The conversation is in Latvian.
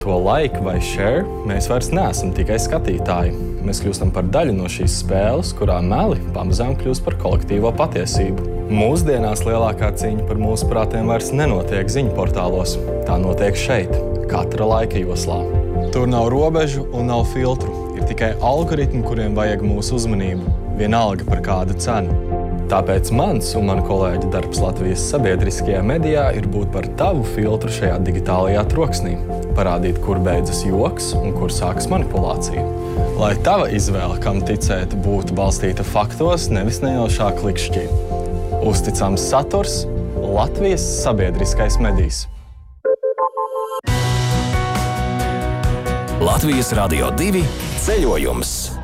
To like vai share mēs vairs neesam tikai skatītāji. Mēs kļūstam par daļu no šīs spēles, kurā meli pamazām kļūst par kolektīvo patiesību. Mūsdienās lielākā cīņa par mūsu prātiem vairs nenotiek ziņu portālos. Tā notiek šeit, katra laika joslā. Tur nav robežu un nav filtru. Ir tikai algoritmi, kuriem vajag mūsu uzmanību. Vienalga par kādu cenu. Tāpēc mans un manu kolēģu darbs Latvijas sabiedriskajā medijā ir būt par tavu filtru šajā digitālajā troksnī. Parādīt, kur beidzas joks un kur sākas manipulācija. Lai tava izvēle, kam ticēt, būtu balstīta faktos, nevis nejaušā klikšķī. Uzticams saturs – Latvijas sabiedriskais medijs. Latvijas Radio 2 ceļojums.